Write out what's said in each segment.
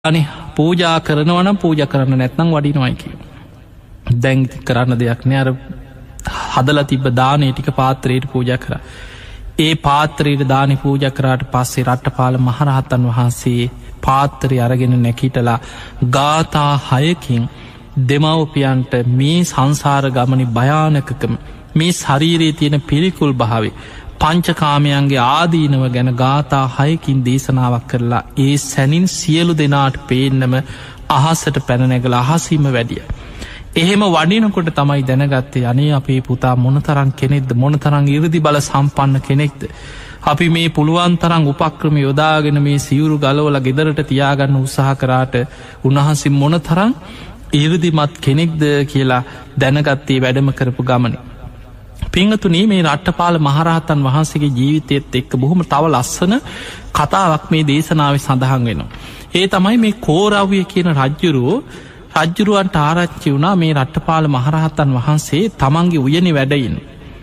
අනේ පූජා කරනවා නම් පූජා කරන්න නැත්නම් වඩිනවයි කියනවා. දැන් කරන්න දෙයක් නෑ. අර හදලා තිබ්බ දානේ ටික පාත්‍රයට පූජා කරා. ඒ පාත්‍රයට දානි පූජා කරාට පස්සේ රට්ටපාල මහරහතන් වහන්සේ පාත්‍රය අරගෙන නැකිටලා ගාථා 6කින් දෙමව්පියන්ට මේ සංසාර ගමනේ භයානකකම මේ ශරීරයේ තියෙන පිළිකුල් භාවය පංචකාමයන්ගේ ආදීනව ගැන ගාථා 6කින් දේශනාවක් කරලා ඒ සැනින් සියලු දෙනාට පේන්නම අහසට පැන නැගලා අහසින්ම වැඩිය. එහෙම වඩිනකොට තමයි දැනගත්තේ අනේ අපේ පුතා මොනතරම් කෙනෙක්ද, මොනතරම් 이르දි බල සම්පන්න කෙනෙක්ද. අපි මේ පුළුවන් තරම් උපක්‍රම යොදාගෙන මේ සිවුරු ගලවලා ගෙදරට තියාගන්න උත්සාහ කරාට උන්වහන්සේ මොනතරම් 이르දිමත් කෙනෙක්ද කියලා දැනගත්තේ වැඩම කරපු ගමනේ. පිංගතුනී, මේ රට්ටපාල මහරහතන් වහන්සේගේ ජීවිතයත් එක්ක බොහොම තව ලස්සන කතාවක් මේ දේශනාවේ සඳහන් වෙනවා. ඒ තමයි මේ කෝරව්‍ය කියන රජ්ජුරුවන්ට ආරච්චි වුණා මේ රට්ටපාල මහරහතන් වහන්සේ තමන්ගේ උයනේ වැඩයින්.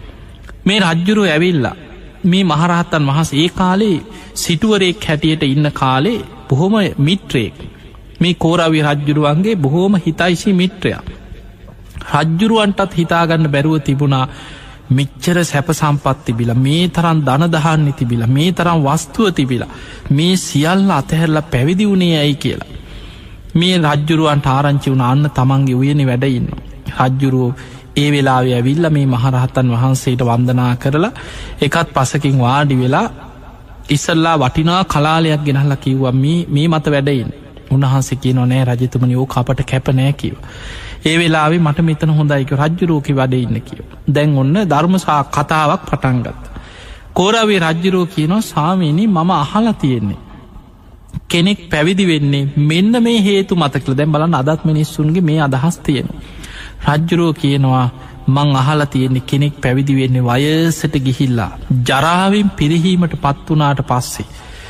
මේ රජ්ජුරුව ඇවිල්ලා මේ මහරහතන් වහන්සේ ඒ කාලේ සිටුවරෙක් හැටියට ඉන්න කාලේ බොහොම මිත්‍රයෙක්. මේ කෝරව්‍ය රජ්ජුරුවන්ගේ බොහෝම හිතයිසි මිත්‍රයා. රජ්ජුරුවන්ටත් හිතාගන්න බැරුව තිබුණා මෙච්චර සැප සම්පත් තිබිලා, මේ තරම් ධන දහන්නේ තිබිලා, මේ තරම් වස්තුව තිබිලා මේ සියල්ල අතහැරලා පැවිදි වුණේ ඇයි කියලා. මේ රජ්ජුරුවන්ට ආරංචි වුණ අන්න තමන්ගේ උයනේ වැඩ ඉන්නවා. රජ්ජුරුවෝ ඒ වෙලාවේ ඇවිල්ලා මේ මහරහතන් වහන්සේට වන්දනා කරලා එකත් පසකින් වාඩි වෙලා ඉස්සල්ලා වටිනා කලාලයක් ගෙනහලා කිව්වා මේ මත වැඩ ඉන්න. උන්වහන්සේ කියනවා නෑ රජතුමනි, ඕක අපට කැප නෑ කිව්වා. ඒ වෙලාවේ මට මෙතන හොඳයි කිව්වා. රජ්ජුරුවෝ කි වැඩ ඉන්න කිව්වා. දැන් ඔන්න ධර්මසා කතාවක් පටන් ගත්තා. කෝරව්‍ය රජ්ජුරුවෝ කියනවා ස්වාමීනි, මම අහලා තියෙන්නේ කෙනෙක් පැවිදි වෙන්නේ මෙන්න මේ හේතු මත කියලා. දැන් බලන්න අදත් මිනිස්සුන්ගේ මේ අදහස් තියෙනවා. රජ්ජුරුවෝ කියනවා මං අහලා තියෙන්නේ කෙනෙක් පැවිදි වෙන්නේ වයසට ගිහිල්ලා ජරාවෙන් පිරිහීමට පත් වුණාට පස්සේ.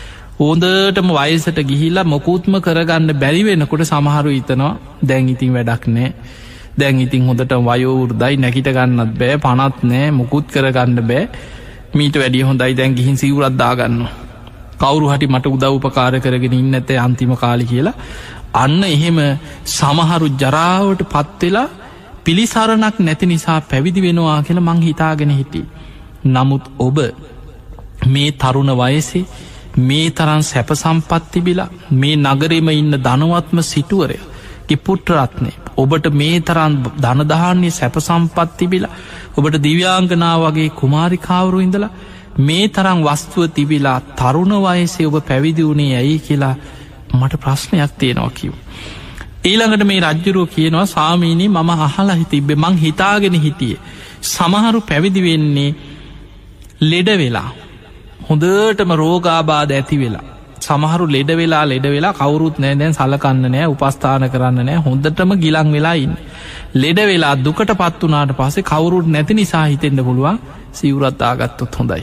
හොඳටම වයසට ගිහිල්ලා මොකුත්ම කරගන්න බැරි වෙනකොට සමහරු හිතනවා දැන් ඉතින් වැඩක් නෑ, දැන් ඉතින් හොඳට වයෝ වෘද්ධයි, නැගිට ගන්නත් බෑ, පණත් නෑ, මොකුත් කරගන්න බෑ, මීට වැඩිය හොඳයි දැන් ගිහින් සිවුරක් දාගන්නවා, කවුරු හරි මට උදව් උපකාර කරගෙන ඉන්න නැතේ අන්තිම කාලේ කියලා. අන්න එහෙම සමහරු ජරාවට පත් වෙලා පිළිසරණක් නැති නිසා පැවිදි වෙනවා කියලා මං හිතාගෙන හිටියේ. නමුත් ඔබ මේ තරුණ වයසේ මේ තරම් සැප සම්පත් තිබිලා මේ නගරෙම ඉන්න ධනවත්ම සිටුවරයාගේ පුත්‍රරත්නේ, ඔබට මේ තරම් ධන දහාන්නේ සැප සම්පත් තිබිලා ඔබට දිව්‍යාංගනා වගේ කුමාරිකාවරු ඉඳලා මේ තරම් වස්තුව තිබිලා තරුණ වයසේ ඔබ පැවිදි වුණේ ඇයි කියලා මට ප්‍රශ්නයක් තියෙනවා කිව්වා. ඊළඟට මේ රජ්ජුරුවෝ කියනවා ස්වාමීනි, මම අහලා තිබ්බේ, මං හිතාගෙන හිටියේ සමහරු පැවිදි වෙන්නේ ලෙඩ වෙලා, හොඳටම රෝගාබාධ ඇති වෙලා, සමහරු ලෙඩ වෙලා කවුරුත් නෑ, දැන් සලකන්න නෑ, උපස්ථාන කරන්න නෑ, හොඳටම ගිලන් වෙලා ඉන්න. ලෙඩ වෙලා දුකට පත් වුණාට පස්සේ කවුරුත් නැති නිසා හිතෙන්න පුළුවන් සිවුරක් දාගත්තොත් හොඳයි,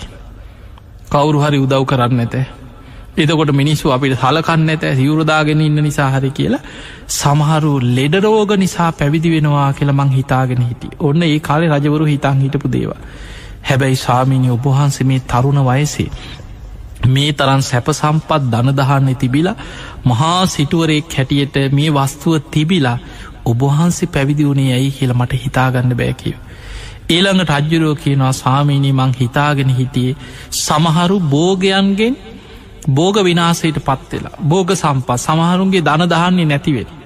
කවුරු හරි උදව් කරන්න නැතේ, එතකොට මිනිස්සු අපිට සලකන්නේ නැතේ, සිවුර දාගෙන ඉන්න නිසා හරි කියලා සමහරු ලෙඩ රෝග නිසා පැවිදි වෙනවා කියලා මං හිතාගෙන හිටියේ. ඔන්න ඒ කාලේ රජවරු හිතන් හිටපු දේවල්. හැබැයි ස්වාමීනි, ඔබ වහන්සේ මේ තරුණ වයසේ මේ තරම් සැප සම්පත් ධන දහන්නේ තිබිලා මහා සිටුවරෙක් හැටියට මේ වස්තුව තිබිලා ඔබ වහන්සේ පැවිදි වුණේ ඇයි කියලා මට හිතාගන්න බෑ කිව්වා. ඊළඟ රජ්ජුරුවෝ කියනවා ස්වාමීනි, මං හිතාගෙන හිටියේ සමහරු භෝගයන්ගෙන් භෝග විනාශයට පත් වෙලා, භෝග සම්පත් සමහරුන්ගේ ධන දහන්නේ නැති වෙලා,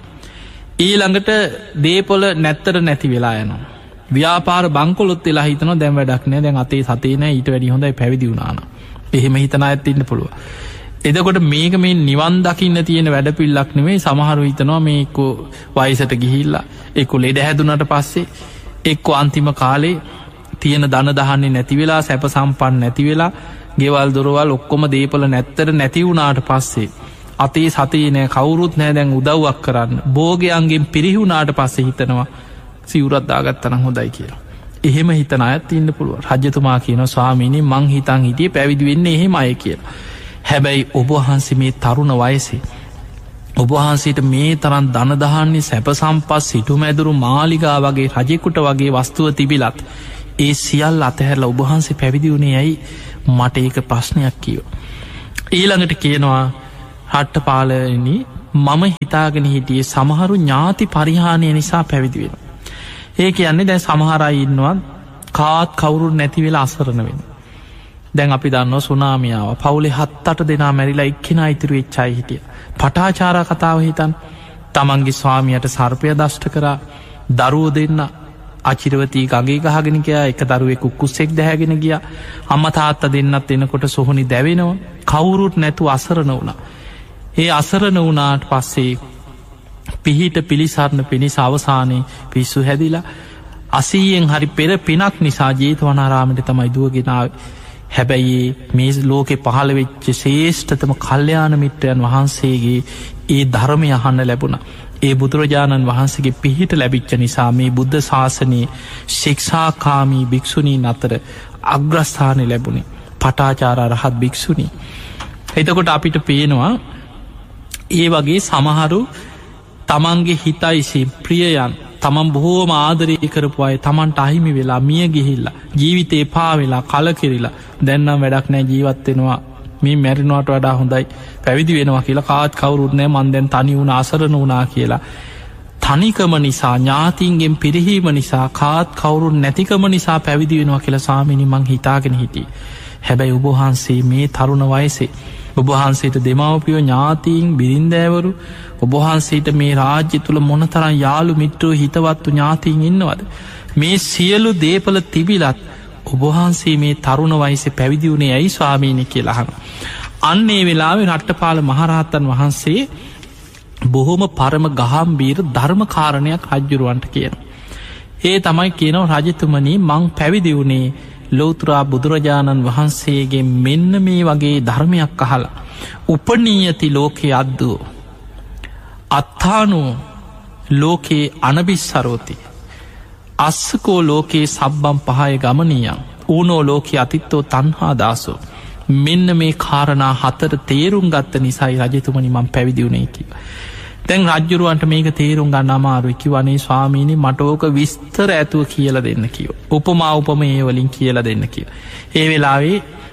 ඊළඟට දේපොළ නැත්තර නැති වෙලා යනවා, ව්‍යාපාර බංකොලොත් වෙලා හිතනවා දැන් වැඩක් නෑ, දැන් අතේ සතේ නෑ, ඊට වැඩි හොඳයි පැවිදි වුණා නම්. එහෙම හිතන අයත් ඉන්න පුළුවන්. එතකොට මේක මේ නිවන් දකින්න තියෙන වැඩපිළිවෙලක් නෙමෙයි. සමහරු හිතනවා මේ එක්ක වයසට ගිහිල්ලා, එක්ක ලෙඩ හැදුනට පස්සේ, එක්ක අන්තිම කාලේ තියෙන ධන දහන්නේ නැති වෙලා, සැප සම්පන්න නැති වෙලා, ගෙවල් දොරවල් ඔක්කොම දේපල නැත්තර නැති වුණාට පස්සේ අතේ සතේ නෑ, කවුරුත් නෑ දැන් උදව්වක් කරන්න, භෝගයන්ගෙන් පිරිහුණාට පස්සේ හිතනවා සිවුරක් දාගත්තනම් හොඳයි කියලා. එහෙම හිතන අයත් ඉන්න පුළුවන්. රජතුමා කියනවා ස්වාමීනි, මං හිතන් හිටියේ පැවිදි වෙන්නේ එහෙම අය කියලා. හැබැයි ඔබ වහන්සේ මේ තරුණ වයසේ ඔබ වහන්සේට මේ තරම් ධන දහන්නේ සැප සම්පත් සිටුමැදුරු මාලිගා වගේ රජෙකුට වගේ වස්තුව තිබිලත් ඒ සියල්ල අතහැරලා ඔබ වහන්සේ පැවිදි වුණේ ඇයි? මට ඒක ප්‍රශ්නයක් කිව්වා. ඊළඟට කියනවා රට්ටපාලනි මම හිතාගෙන හිටියේ සමහරු ඥාති පරිහානිය නිසා පැවිදි වෙනවා. ඒ කියන්නේ දැන් සමහර අය ඉන්නවා කාත් කවුරුත් නැති වෙලා අසරණ වෙන. දැන් අපි දන්නවා සුනාමියාව පවුලේ 7-8 දෙනා මැරිලා එක්කෙනා ඉතුරු වෙච්ච අය හිටියා. පටාචාරා කතාව හිතන්න. තමන්ගේ ස්වාමියාට සර්පය දෂ්ට කරා, දරුවෝ දෙන්න අචිරවතී ගඟේ ගහගෙන ගියා, එක දරුවෙක් කුකුස්සෙක් දැහැගෙන ගියා. අම්මා තාත්තා දෙන්නත් එනකොට සොහොනි දැවෙනවා. කවුරුත් නැතුව අසරණ වුණා. ඒ අසරණ වුණාට පස්සේ පිහිට පිළිසරණ පිණිස අවසානයේ පිස්සු හැදිලා 80න් හරි පෙර පිනක් නිසා ජේතවනාරාමයට තමයි දුවගෙන ආවේ. හැබැයි මේ ලෝකේ පහළ වෙච්ච ශ්‍රේෂ්ඨතම කල්යාණ මිත්‍රයන් වහන්සේගේ ඒ ධර්මය අහන්න ලැබුණා. ඒ බුදුරජාණන් වහන්සේගේ පිහිට ලැබිච්ච නිසා මේ බුද්ධ ශාසනයේ ශික්ෂාකාමී භික්ෂුණීන් අතර අග්‍රස්ථානය ලැබුණේ පටාචාර රහත් භික්ෂුණී. එතකොට අපිට පේනවා ඒ වගේ සමහරු තමන්ගේ හිතයිසි ප්‍රියයන් තමන් බොහෝම ආදරය කරපු අය තමන්ට අහිමි වෙලා මිය ගිහිල්ලා ජීවිතේ පා වෙලා කලකිරිලා දැන්නම් වැඩක් නෑ ජීවත්වෙනවා මේ මැරිනවාට වඩා හොඳයි පැවිදි වෙනවා කියලා කාත් කවුරුත් නෑ මන් දැන් තනි වුණ අසරණ වුණා කියලා තනිකම නිසා ඥාතීන්ගෙන් පිරිහීම නිසා කාත් කවුරුත් නැතිකම නිසා පැවිදි වෙනවා කියලා ස්වාමීනි මං හිතාගෙන හිටියේ. හැබැයි ඔබ වහන්සේ මේ තරුණ වයසේ ඔබවහන්සේට දෙමව්පියෝ ඥාතීන් බිරින්දෑවරු ඔබවහන්සේට මේ රාජ්‍ය තුළ මොනතරම් යාළු මිත්‍රෝ හිතවත්තු ඥාතීන් ඉන්නවද? මේ සියලු දේපල තිබිලත් ඔබවහන්සේ මේ තරුණ වයසේ පැවිදි වුණේ ඇයි ස්වාමීනි කියලා අහනවා. අන්න ඒ වෙලාවේ රට්ටපාල මහරහතන් වහන්සේ බොහොම පරම ගහම්බීර ධර්ම කාරණයක් රජුරවන්ට කියනවා. ඒ තමයි කියනවා රජතුමනි මං පැවිදි වුණේ ලෝතුරා බුදුරජාණන් වහන්සේගේ මෙන්න මේ වගේ ධර්මයක් අහලා උපනීයති ලෝකේ අද්දෝ අත්තානෝ ලෝකේ අනබිස්සරෝති අස්සකෝ ලෝකේ සබ්බම් පහය ගමනියන් ඌනෝ ලෝකේ අතිත්තෝ තන්හා දාසෝ. මෙන්න මේ කාරණා 4 තේරුම් ගත්ත නිසායි රජතුමනි මම පැවිදි වුණේ කියලා. දැන් රජ්ජුරුවන්ට මේක තේරුම් ගන්න අමාරුයි. කිව්වනේ ස්වාමීනි මට ඕක විස්තර ඇතුව කියලා දෙන්න කිව්වා. උපමා උපමේය වලින් කියලා දෙන්න කිව්වා. ඒ වෙලාවේ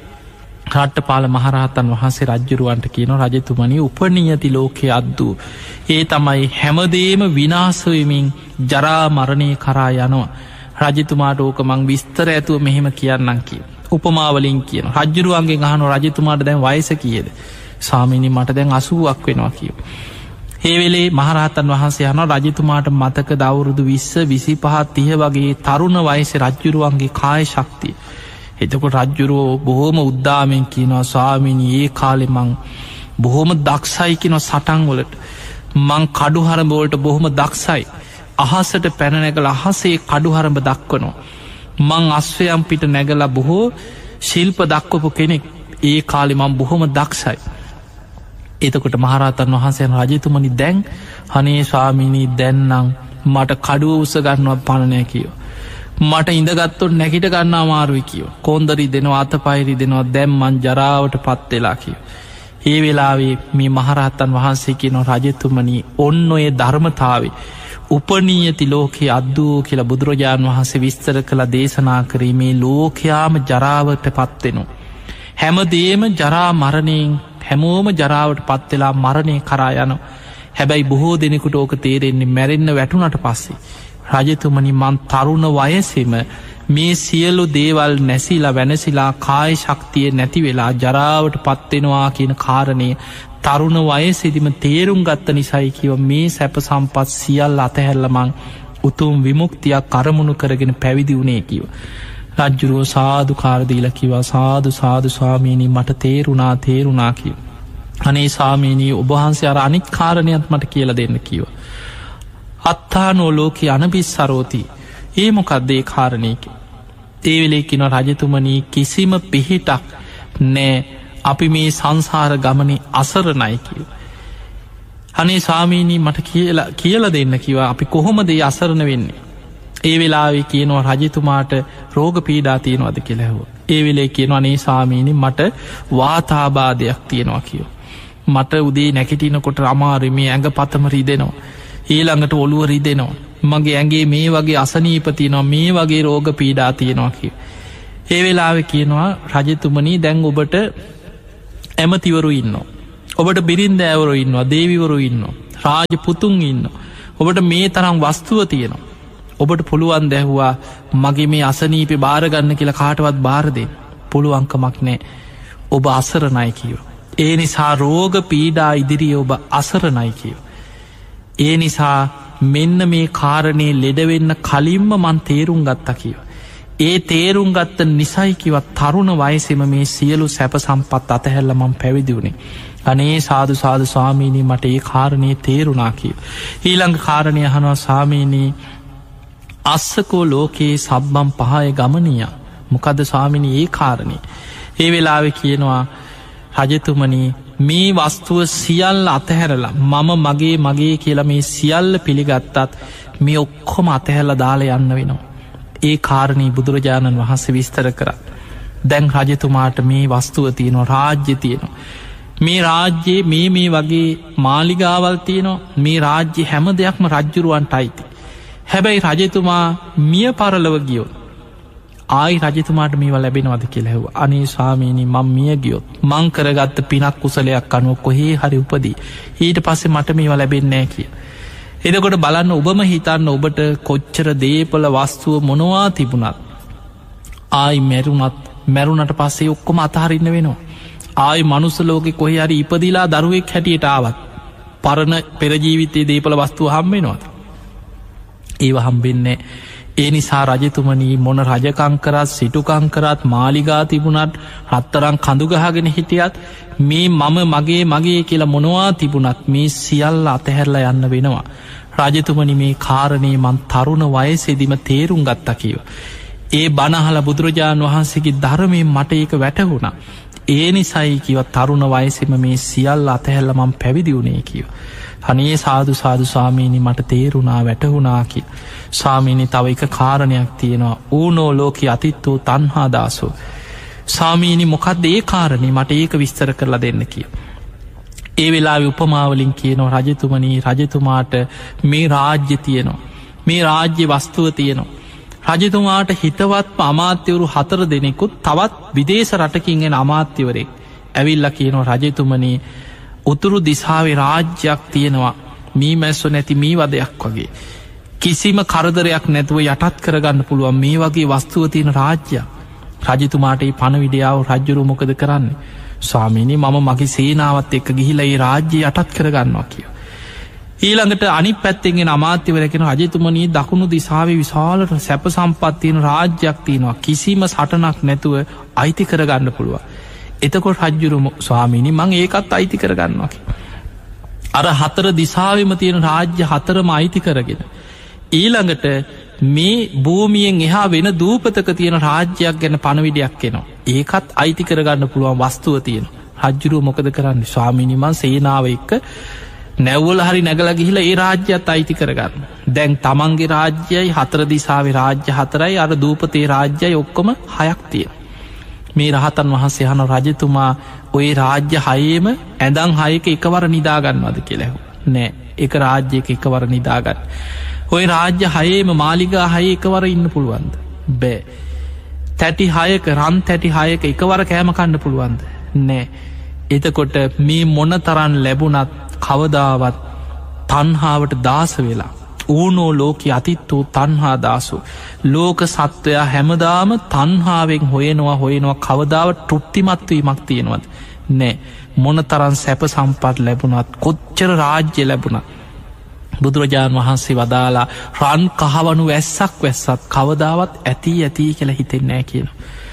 රට්ටපාල මහරහතන් වහන්සේ රජ්ජුරුවන්ට කියනවා රජතුමනි උපනීයති ලෝකේ අද්දු. ඒ තමයි හැමදේම විනාශ වෙමින් ජරා මරණය කරා යනවා. රජතුමාට ඕක මං විස්තර ඇතුව මෙහෙම කියන්නම් කියලා. උපමා වලින් කියනවා. රජ්ජුරුවන්ගෙන් අහනවා රජතුමාට දැන් වයස කීයද? ස්වාමීනි මට දැන් 80ක් වෙනවා කිව්වා. ඒ වෙලේ මහරහතන් වහන්සේ අහනවා රජතුමාට මතකද අවුරුදු 20 25 30 වගේ තරුණ වයසේ රජ්ජුරුවන්ගේ කාය ශක්තිය? එතකොට රජ්ජුරුවෝ බොහොම උද්දාමෙන් කියනවා ස්වාමීනි ඒ කාලේ මං බොහොම දක්ෂයි කියනවා සටන් වලට. මං කඩුහරඹ වලට බොහොම දක්ෂයි. අහසට පැන නැගලා අහසේ කඩුහරඹ දක්වනවා. මං අස්වැයන් පිට නැගලා බොහෝ ශිල්ප දක්වපු කෙනෙක්. ඒ කාලේ මං බොහොම දක්ෂයි. එතකොට මහරහතන් වහන්සේ රජතුමනි දැන් අනේ ස්වාමීනි දැන් නම් මට කඩුව උස ගන්නවත් පණ නැහැ කියෝ. මට ඉඳගත්තොත් නැගිට ගන්න අමාරුයි කියෝ. කොන්දරි දෙනවා අතපයරි දෙනවා දැන් මං ජරාවට පත් වෙලා කියෝ. ඒ වෙලාවේ මේ මහරහතන් වහන්සේ කියනවා රජතුමනි ඔන්න ඔය ධර්මතාවේ උපනීයති ලෝකේ අද්දෝ කියලා බුදුරජාණන් වහන්සේ විස්තර කළ දේශනා කරේ මේ ලෝකයාම ජරාවට පත් වෙනවා. හැමදේම ජරා මරණයෙන් හැමෝම ජරාවට පත් වෙලා මරණය කරා යනවා. හැබැයි බොහෝ දෙනෙකුට ඕක තේරෙන්නේ මැරෙන්න වැටුණට පස්සේ. රජතුමනි මං තරුණ වයසෙම මේ සියලු දේවල් නැසිලා වෙනසිලා කාය ශක්තිය නැති වෙලා ජරාවට පත් වෙනවා කියන කාරණේ තරුණ වයසේදීම තේරුම් ගත්ත නිසායි කිව්වා මේ සැප සම්පත් සියල්ල අතහැරලා මං උතුම් විමුක්තියක් අරමුණු කරගෙන පැවිදි වුණේ කිව්වා. රජ්ජුරුව සාදුකාර දීලා කිව්වා සාදු සාදු ස්වාමීනි මට තේරුණා කිව්වා. අනේ ස්වාමීනි ඔබ වහන්සේ අර අනිත් කාරණයක් මට කියලා දෙන්න කිව්වා. අත්තානෝ ලෝකේ අනබිස්සරෝති. ඒ මොකක්ද ඒ කාරණේ? ඒ වෙලේ කියනවා රජතුමනි කිසිම පිහිටක් නෑ අපි මේ සංසාර ගමනේ අසරණයි කිව්වා. අනේ ස්වාමීනි මට කියලා දෙන්න කිව්වා අපි කොහොමද මේ අසරණ වෙන්නේ? ඒ වෙලාවේ කියනවා රජතුමාට රෝග පීඩා තියෙනවද කියලා ඇහුවා. ඒ වෙලේ කියනවා අනේ ස්වාමීනි මට වාතාබාධයක් තියෙනවා කිව්වා. මට උදේ නැගිටිනකොට අමාරුයි මේ ඇඟ පතම රිදෙනවා. ඊළඟට ඔළුව රිදෙනවා. මගේ ඇඟේ මේ වගේ අසනීප තියෙනවා මේ වගේ රෝග පීඩා තියෙනවා කිව්වා. ඒ වෙලාවේ කියනවා රජතුමනි දැන් ඔබට ඇමතිවරු ඉන්නවා. ඔබට බිරින්දෑවරු ඉන්නවා, දේවිවරු ඉන්නවා, රාජ පුතුන් ඉන්නවා. ඔබට මේ තරම් වස්තුව තියෙනවා. ඔබට පුළුවන් දැහුවා මගේ මේ අසනීපේ බාරගන්න කියලා කාටවත් බාර දෙන්න. පුළුවන්කමක් නෑ. ඔබ අසරණයි කියව. ඒ නිසා රෝග පීඩා ඉදිරියේ ඔබ අසරණයි කියව. ඒ නිසා මෙන්න මේ කාරණේ ලෙඩවෙන්න කලින්ම මන් තේරුම් ගත්තා කියව. ඒ තේරුම් ගත්ත නිසයි කිවත් තරුණ වයසෙම මේ සියලු සැප සම්පත් අතහැරල මම පැවිදි වුණේ. අනේ සාදු සාදු ස්වාමීනී මට ඒ කාරණේ තේරුණා කියව. ඊළඟ කාරණය අහනවා ස්වාමීනී අස්සකෝ ලෝකයේ සබ්බම් පහය ගමනිය. මොකද ස්වාමිනී ඒ කාරණේ. ඒ වෙලාවෙ කියනවා රජතුමනී මේ වස්තුව සියල්ල අතහැරලා මම මගේ කියලා මේ සියල්ල පිළිගත්තත් මේ ඔක්කොම අතහැරල දාලා යන්න වෙනවා. ඒ කාරණී බුදුරජාණන් වහන්සේ විස්තර කර. දැන් රජතුමාට මේ වස්තුව තියෙනවා, රාජ්‍ය තියෙනවා. මේ රාජ්‍යයේ මේ වගේ මාලිගාවල් තියෙනවා. මේ රාජ්‍ය හැම දෙයක්ම රජ්ජුරුවන්ට අයිති. හැබැයි රජතුමා මිය පරලව ගියොත් ආයි රජතුමාට මේවා ලැබෙනවද කියලා ඇහුවා. අනේ ස්වාමීනී මම මිය ගියොත් මං කරගත්ත පිනක් කුසලයක් අනුව කොහේ හරි උපදී. ඊට පස්සේ මට මේවා ලැබෙන්නේ නැහැ කියලා. එතකොට බලන්න ඔබම හිතන්න ඔබට කොච්චර දේපල වස්තුව මොනවා තිබුණත් ආයි මැරුණට පස්සේ ඔක්කොම අතහරින්න වෙනවා. ආයි මනුස්ස ලෝකෙ කොහේ හරි ඉපදිලා දරුවෙක් හැටියට ආවත් පරණ පෙර ජීවිතයේ දේපල වස්තුව හම්බ වෙනවද? ඒව හම්බෙන්නේ. ඒ නිසා රජතුමනී මොන රජකම් කරත් සිටුකම් කරත් මාලිගා තිබුණත් රත්තරන් කඳු ගහගෙන හිටියත් මේ මම මගේ කියලා මොනවා තිබුණත් මේ සියල්ල අතහැරලා යන්න වෙනවා. රජතුමනි මේ කාරණේ මන් තරුණ වයසේදීම තේරුම් ගත්තා කියව. ඒ බණ අහලා බුදුරජාණන් වහන්සේගේ ධර්මයෙන් මට ඒක වැටහුණා. ඒ නිසයි කිව තරුණ වයසෙම මේ සියල්ල අතහැරලා මම පැවිදි වුණේ කියව. අනේ සාදු සාදු ස්වාමීනි මට තේරුණා වැටහුණා කිය. ස්වාමීනි තව එක කාරණයක් තියෙනවා. ඌනෝ ලෝකේ අතිත්තෝ තණ්හා දාසෝ. ස්වාමීනි මොකක්ද ඒ කාරණේ මට ඒක විස්තර කරලා දෙන්න කිය. ඒ වෙලාවේ උපමාවලින් කියනවා රජතුමනී රජතුමාට මේ රාජ්‍ය තියෙනවා. මේ රාජ්‍ය වස්තුව තියෙනවා. රජතුමාට හිතවත් අමාත්‍යවරු 4 දෙනෙකුත් තවත් විදේශ රටකින් එන අමාත්‍යවරයෙක් ඇවිල්ලා කියනවා රජතුමනී උතුරු දිසාවේ රාජ්‍යයක් තියෙනවා. මී මැස්සෝ නැති මී වදයක් වගේ. කිසිම කරදරයක් නැතුව යටත් කරගන්න පුළුවන් මේ වගේ වස්තුව තියෙන රාජ්‍යයක්. රජතුමාට ඒ පණවිඩියාව රජ්ජුරුව මොකද කරන්නේ? ස්වාමීනි මම මගේ සේනාවත් එක්ක ගිහිලා ඒ රාජ්‍යය යටත් කරගන්නවා කියව. ඊළඟට අනිත් පැත්තෙන් අමාත්‍යවරයා කියන රජතුමනී දකුණු දිසාවේ විශාල සැප සම්පත් තියෙන රාජ්‍යයක් තියෙනවා. කිසිම සටනක් නැතුව අයිති කරගන්න පුළුවන්. එතකොට රජ්ජුරුව ස්වාමීනි මං ඒකත් අයිති කරගන්නවා කිය. අර 4 දිසාවෙම තියෙන රාජ්‍ය 4ම අයිති කරගෙන ඊළඟට මේ භූමියෙන් එහා වෙන දූපතක තියෙන රාජ්‍යයක් ගැන පණවිඩයක් එනවා. ඒකත් අයිති කරගන්න පුළුවන් වස්තුව තියෙන. රජ්ජුරුව මොකද කරන්නේ? ස්වාමීනි මං සේනාව එක්ක නැව්වල හරි නැගලා ගිහිලා ඒ රාජ්‍යයත් අයිති කරගන්න. දැන් තමන්ගේ රාජ්‍යයයි 4 දිසාවේ රාජ්‍ය 4යි අර දූපතේ රාජ්‍යයයි ඔක්කොම 6ක් තියෙනවා. මේ රහතන් වහන්සේ අහන රජතුමා ওই රාජ්‍ය 6ෙම ඇඳන් 6ක එකවර නිදා ගන්නවද කියලා ඇහුවා. නෑ. එක රාජ්‍යයක එකවර නිදා ගන්න. ওই රාජ්‍ය 6ෙම මාලිගා 6 එකවර ඉන්න පුළුවන්ද? බෑ. තැටි 6ක රන් තැටි 6ක එකවර කෑම කන්න පුළුවන්ද? නෑ. එතකොට මේ මොනතරම් ලැබුණත් කවදාවත් තණ්හාවට දාස වෙලා ඌනෝ ලෝකෙ අතිත්තෝ තණ්හා දාසු. ලෝක සත්වයා හැමදාම තණ්හාවෙන් හොයනවා කවදාවත් තෘප්තිමත්වීමක් තියෙනවද? නෑ. මොනතරම් සැප සම්පත් ලැබුණත් කොච්චර රාජ්‍ය ලැබුණත් බුදුරජාණන් වහන්සේ වදාලා රන් කහවණු වැස්සත් කවදාවත් ඇති කියලා හිතෙන්නේ නෑ කියන.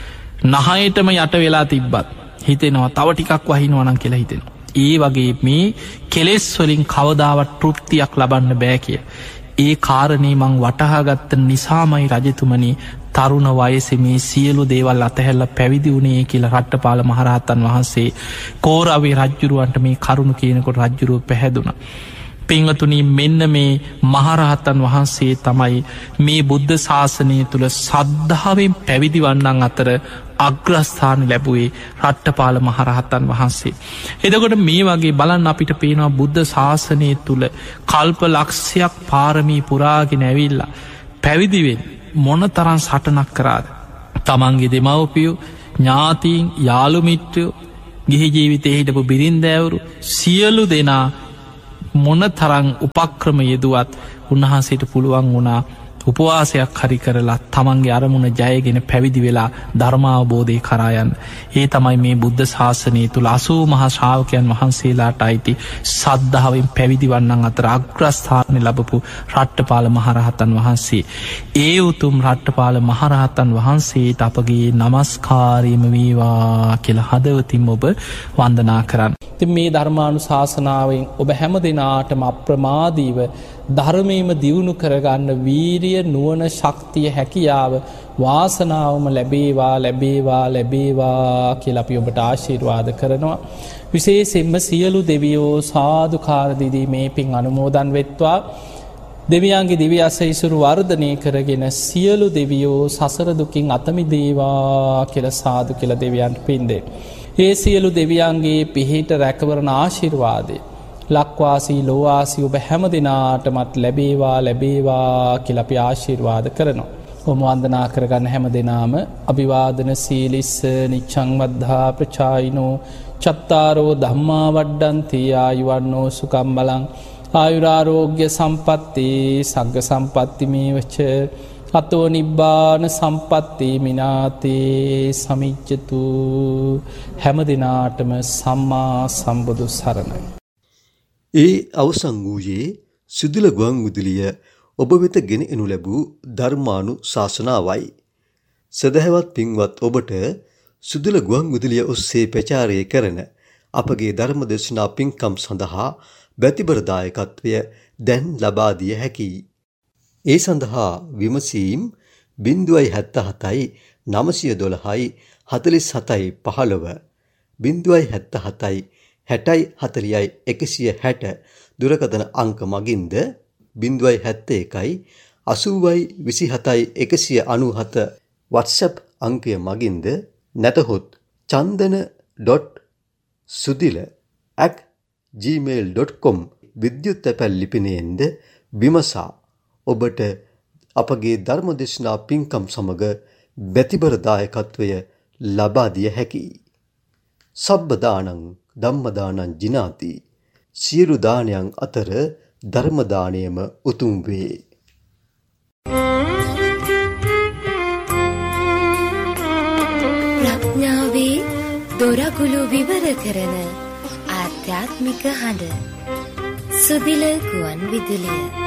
නහයටම යට වෙලා තිබ්බත් හිතෙනවා තව ටිකක් වහිනවා නම් කියලා හිතෙනවා. ඒ වගේ මේ කෙලෙස් වලින් කවදාවත් තෘප්තියක් ලබන්න බෑ කිය. ඒ කාරණේ මං වටහාගත්ත නිසාමයි රජතුමනි තරුණ වයසේ මේ සියලු දේවල් අතහැරලා පැවිදි වුණේ කියලා රට්ටපාල මහරහතන් වහන්සේ කෝරවේ රජ්ජුරුවන්ට මේ කරුණ කියනකොට රජ්ජුරුව පැහැදුණා. පින්වතුනි මෙන්න මේ මහරහතන් වහන්සේ තමයි මේ බුද්ධ ශාසනය තුළ සද්ධාවෙන් පැවිදි වන්නන් අතර අග්‍රස්ථාන ලැබුවේ රට්ටපාල මහරහතන් වහන්සේ. එතකොට මේ වගේ බලන්න අපිට පේනවා බුද්ධ ශාසනය තුළ කල්ප ලක්ෂයක් පාරමී පුරාගෙන ඇවිල්ලා පැවිදිවෙන් මොන තරන් සටනක් කරාද. තමන්ගේ දෙමව්පියෝ ඥාතීන් යාළුමිත්‍රයෝ ගිහි ජීවිතේ හිටපු බිරින්දෑවරු සියලු දෙනා මොන තරං උපක්‍රම යෙදුවත් උන්වහන්සේට පුළුවන් වුණා උපවාසයක් හරි කරලා තමන්ගේ අරමුණ ජයගෙන පැවිදි වෙලා ධර්මාවබෝධය කරායන්. ඒ තමයි මේ බුද්ධ ශාසනය තුළ 80 මහා ශ්‍රාවකයන් වහන්සේලාට අයිති සද්ධාවෙන් පැවිදි වන්නන් අතර අග්‍රස්ථානය ලබපු රට්ටපාල මහරහතන් වහන්සේ. ඒ උතුම් රට්ටපාල මහරහතන් වහන්සේට අපගේ නමස්කාරයම වේවා කියලා හදවතින් ඔබ වන්දනා කරන්න. ඉතින් මේ ධර්මානු ශාසනාවෙන් ඔබ හැම දෙනාටම අප්‍රමාදීව ධර්මයම දියුණු කරගන්න වීරිය නුවණ ශක්තිය හැකියාව වාසනාවම ලැබේවා ලැබේවා ලැබේවා කියලා අපි ඔබට ආශිර්වාද කරනවා. විශේෂයෙන්ම සියලු දෙවියෝ සාදුකාර දීදී මේ පින් අනුමෝදන් වෙත්වා. දෙවියන්ගේ දිව්‍ය අසීසුරු වර්ධනය කරගෙන සියලු දෙවියෝ සසර දුකින් අත මිදේවා කියලා සාදු කියලා දෙවියන්ට පින් දෙයි. ඒ සියලු දෙවියන්ගේ පිහිට රැකවරණ ආශිර්වාදේ ලක්වාසී ලෝවාසී ඔබ හැම දෙනාටමත් ලැබේවා ලැබේවා කියලා අපි ආශිර්වාද කරනවා. ඔබ වන්දනා කරගන්න හැම දෙනාම අභිවාදන සීලිස්ස නිච්ඡං වද්ධා ප්‍රචායිනෝ චත්තාරෝ ධම්මා වඩ්ඩන්ති ආයුවන්නෝ සුඛං බලං ආයුරාෝග්‍ය සම්පatti සග්ග සම්පatti මේවච අතෝ නිබ්බාන සම්පatti මිනාතේ සමිච්ඡතු. හැම දිනාටම සම්මා සම්බුදු සරණයි. ඒ අවසන් වූයේ සුදුල ගුවන් විදුලිය ඔබ වෙත ගෙන එනු ලැබූ ධර්මානු ශාසනාවයි. සදහවත් පින්වත් ඔබට සුදුල ගුවන් විදුලිය ඔස්සේ ප්‍රචාරය කරන අපගේ ධර්ම දේශනා පින්කම් සඳහා බැතිබර දායකත්වය දැන් ලබා දිය හැකියි. ඒ සඳහා විමසීම් 077යි 912යි 47යි 15 077යි 6040යි 160 දුරකථන අංක මගින්ද 071යි 80යි 27යි 197 WhatsApp අංකය මගින්ද නැතහොත් chandana.sudila@gmail.com විද්‍යුත් තැපැල් ලිපිනයෙන්ද විමසා ඔබට අපගේ ධර්මදේශනා පින්කම් සමග බැතිබර දායකත්වය ලබා දිය හැකියි. සබ්බ දානං ධම්ම දානං ජිනාති. සියලු දානයන් අතර ධර්ම දානයම උතුම් වේ. ප්‍රඥාවේ දොරගුළු විවර කරන ආධ්‍යාත්මික හඬ සුදිල ගුවන් විදුලිය.